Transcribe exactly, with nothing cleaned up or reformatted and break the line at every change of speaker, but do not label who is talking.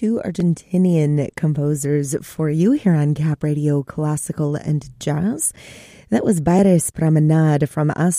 two Argentinian composers for you here on Cap Radio Classical and Jazz. That was Baires Promenade from